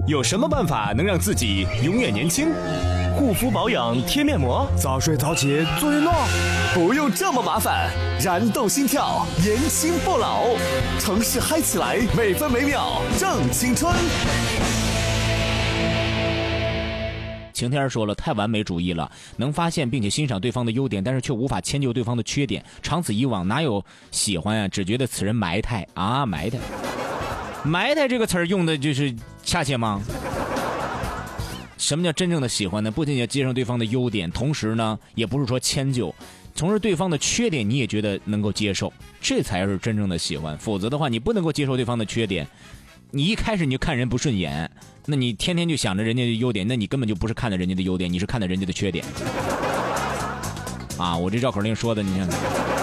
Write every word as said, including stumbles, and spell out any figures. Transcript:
有什么办法能让自己永远年轻？ 护肤保养贴面膜， 早睡早起做运动， 不用这么麻烦，燃动心跳，年轻不老，城市嗨起来，每分每秒正青春。 晴天说了，太完美主义了，能发现并且欣赏对方的优点，但是却无法迁就对方的缺点，长此以往哪有喜欢啊？只觉得此人埋汰啊，埋汰。埋汰这个词儿用的就是恰切吗？什么叫真正的喜欢呢？不仅要接受对方的优点，同时呢，也不是说迁就，同时对方的缺点你也觉得能够接受，这才是真正的喜欢。否则的话，你不能够接受对方的缺点，你一开始你就看人不顺眼，那你天天就想着人家的优点，那你根本就不是看着人家的优点，你是看着人家的缺点。啊，我这绕口令说的，你看。